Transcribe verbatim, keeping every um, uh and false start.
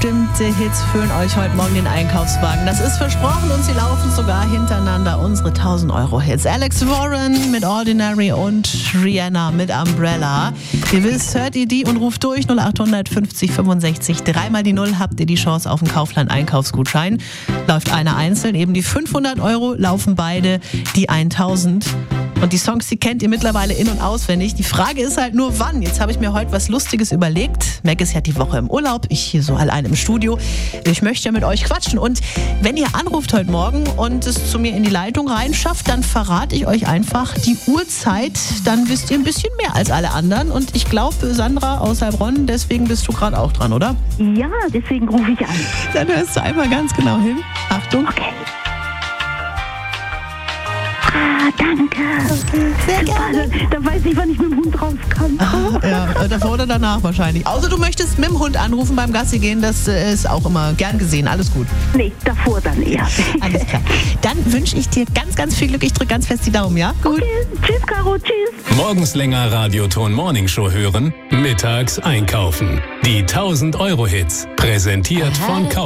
bestimmte Hits füllen euch heute Morgen den Einkaufswagen. Das ist versprochen und sie laufen sogar hintereinander. Unsere tausend Euro Hits. Alex Warren mit Ordinary und Rihanna mit Umbrella. Ihr wisst, hört ihr die und ruft durch null acht fünfzig fünfundsechzig. Dreimal die Null habt ihr die Chance auf einen Kaufland-Einkaufsgutschein. Läuft einer einzeln, eben die fünfhundert Euro, laufen beide die tausend. Und die Songs, die kennt ihr mittlerweile in- und auswendig. Die Frage ist halt nur, wann. Jetzt habe ich mir heute was Lustiges überlegt. Mac ist ja die Woche im Urlaub, ich hier so allein im Studio. Ich möchte ja mit euch quatschen. Und wenn ihr anruft heute Morgen und es zu mir in die Leitung reinschafft, dann verrate ich euch einfach die Uhrzeit. Dann wisst ihr ein bisschen mehr als alle anderen. Und ich glaube, Sandra aus Heilbronn, deswegen bist du gerade auch dran, oder? Ja, deswegen rufe ich an. Dann hörst du einmal ganz genau hin. Achtung. Okay. Ah, danke. Sehr gerne. Da weiß ich, wann ich mit dem Hund raus kann. Ah, ja, davor oder danach wahrscheinlich. Außer du möchtest mit dem Hund anrufen beim Gassi gehen, das ist auch immer gern gesehen. Alles gut. Nee, davor dann eher. Alles klar. Dann wünsche ich dir ganz, ganz viel Glück. Ich drücke ganz fest die Daumen, ja? Gut. Okay. Tschüss, Caro. Tschüss. Morgens länger Radioton Morning Show hören, mittags einkaufen. Die tausend Euro Hits, präsentiert Aha. von Kaufland.